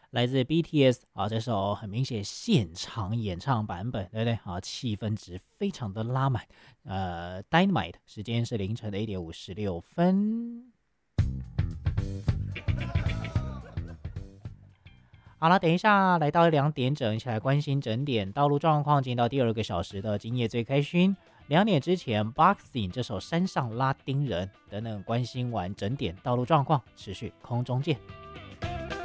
来自 BTS 啊，这首很明显现场演唱版本，对不对？啊，气氛值非常的拉满。Dynamite，时间是凌晨的1:56。好了，等一下来到2点整，一起来关心整点道路状况，进到第2个小时的今夜最开心。2点之前，Boxing 这首山上拉丁人等等，关心完整点道路状况，持续空中见。